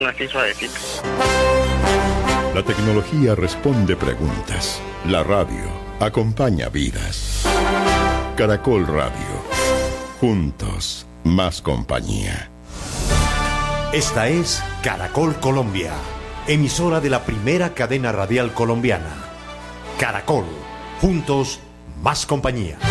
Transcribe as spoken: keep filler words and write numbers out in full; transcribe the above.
Así suavecito. La tecnología responde preguntas. La radio acompaña vidas. Caracol Radio. Juntos, más compañía. Esta es Caracol Colombia, emisora de la primera cadena radial colombiana. Caracol, juntos, más compañía.